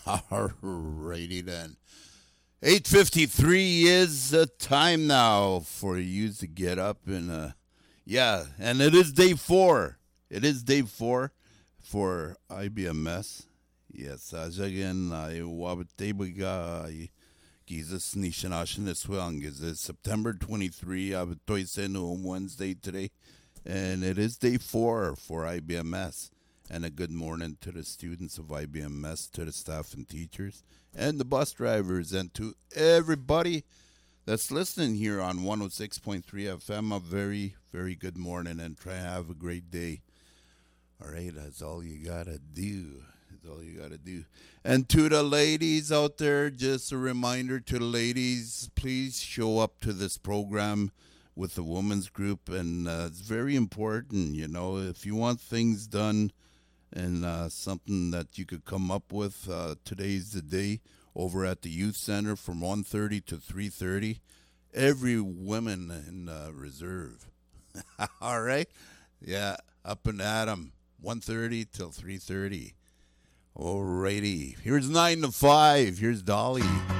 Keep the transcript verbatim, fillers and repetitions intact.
Alrighty then. eight fifty-three is the time now for you to get up and uh yeah, and it is day four. It is day four for I B M S. Yes, again, I wabtebiga Jesus Nishanashan this wang is it September twenty-third. I would on Wednesday today, and it is day four for I B M S. And a good morning to the students of I B M S, to the staff and teachers, and the bus drivers, and to everybody that's listening here on one oh six point three F M. A very, very good morning, and try to have a great day. All right, that's all you got to do. That's all you got to do. And to the ladies out there, just a reminder to the ladies, please show up to this program with the women's group. And uh, it's very important, you know, if you want things done and uh, something that you could come up with, uh, today's the day over at the youth center from one thirty to three thirty. Every woman in uh, reserve. All right? Yeah, up and at 'em. one thirty till three thirty. Alrighty. Here's nine to five. Here's Dolly.